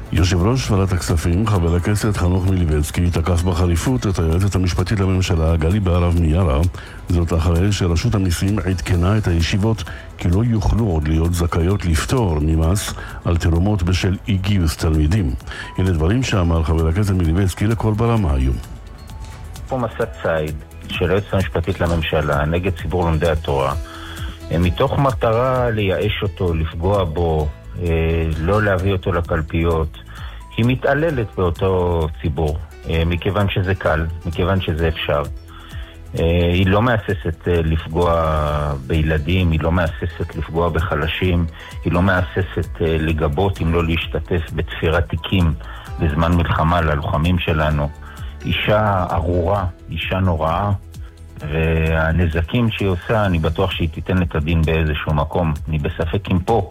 יושב ראש ועדת הכספים, חבר הכנסת חנוך מילביצקי, תקף בחריפות את היועצת המשפטית לממשלה גלי בהרב מיארה, זאת אחרי שרשות המיסים עדכנה את הישיבות כי לא יוכלו עוד להיות זכאיות לפטור ממס על תרומות בשל אי גיוס תלמידים. הנה דברים שאמר חבר הכנסת מילביצקי לקול ברמה היום. פה מסע ציד של היועצת המשפטית לממשלה נגד ציבור לומדי התורה, מתוך מטרה לייאש אותו, לפגוע בו, לא להביא אותו לקלפיות. היא מתעללת באותו ציבור, מכיוון שזה קל, מכיוון שזה אפשר. היא לא מאססת לפגוע בילדים, היא לא מאססת לפגוע בחלשים, היא לא מאססת לגבות אם לא להשתתף בתפירת תיקים בזמן מלחמה ללוחמים שלנו. אישה ארורה, אישה נוראה, והנזקים שהיא עושה, אני בטוח שהיא תיתן את הדין באיזשהו מקום. אני בספק אם פה.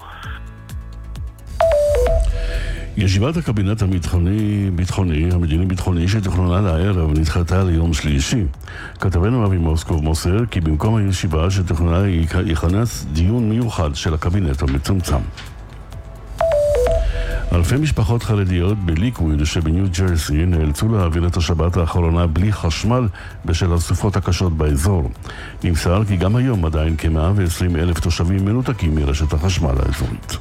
ישיבת הקבינט המדיני-ביטחוני שתוכננה לערב נדחתה ליום שלישי. כתבנו אבי מוסקוב מוסר כי במקום הישיבה שתוכננה יכנס דיון מיוחד של הקבינט המצומצם. אלפי משפחות חרדיות בליקוויד שבניו ג'רסי נאלצו להעביר את השבת האחרונה בלי חשמל בשל הסופות הקשות באזור. נמסר כי גם היום עדיין כ-120,000 תושבים מנותקים מרשת החשמל האזורית.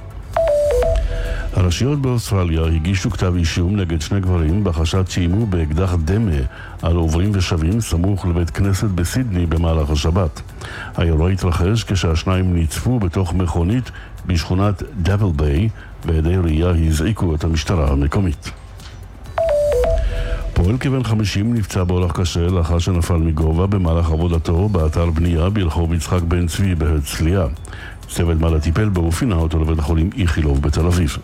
הרשויות באוסטרליה הגישו כתב אישום נגד 2 גברים בחשד שאיימו באקדח דמה על עוברים ושבים סמוך לבית כנסת בסידני במהלך השבת. האירוע התרחש כשהשניים נצפו בתוך מכונית בשכונת דאבל ביי, ועדי ראייה הזעיקו את המשטרה המקומית. פועל כבן 50 נפצע באורח קשה לאחר שנפל מגובה במהלך עבודתו באתר בנייה ברחוב יצחק בן צבי בהרצליה. צוות מד"א טיפל בו ופינה אותו לבית החולים איכילוב בתל אביב.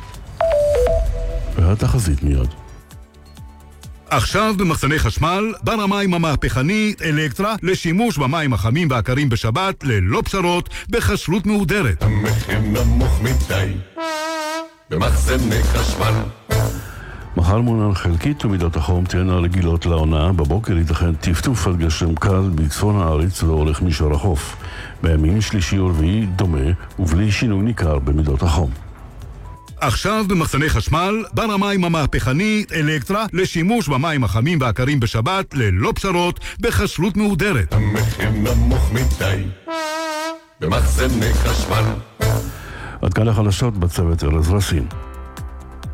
והתחזית מיד. עכשיו במחסני חשמל, בר המים המהפכנית אלקטרה לשימוש במים החמים והקרים בשבת ללא פשרות בחשלות מהודרת. המחיר נמוך מדי במחסני חשמל. מחר מונן חלקית ומידות החום תהיינה רגילות לעונה. בבוקר ייתכן טפטוף עד גשם קל בצפון הארץ לאורך מישור החוף. בימים שלישי ורביעי דומה ובלי שינוי ניכר במידות החום. עכשיו במחסני חשמל, בר המים המהפכנית אלקטרה לשימוש במים החמים והקרים בשבת ללא פשרות בחשלות מהודרת. המחיר נמוך מדי במחסני חשמל. עד כאן החדשות בצוות ארז רסין.